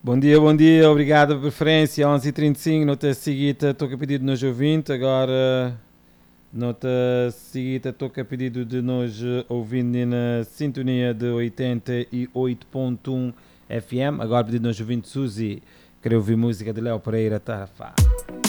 Bom dia, obrigado pela preferência. 11h35, nota seguida, estou a pedido nos ouvintes. Agora, nota seguida, estou a pedido de nos ouvir na sintonia de 88.1 FM. Agora, pedido nos ouvintes, Suzy, queria ouvir música de Léo Pereira, Tarafá.